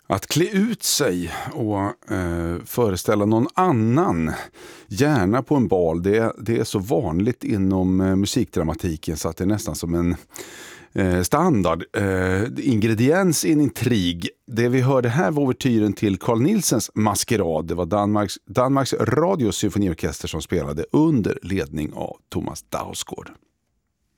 Att klä ut sig och föreställa någon annan, gärna på en bal, det är så vanligt inom musikdramatiken så att det är nästan som en standard ingrediens i en intrig. Det vi hörde här var ouvertyren till Carl Nielsens Maskerad. Det var Danmarks radiosymfoniorkester som spelade under ledning av Thomas Dausgaard.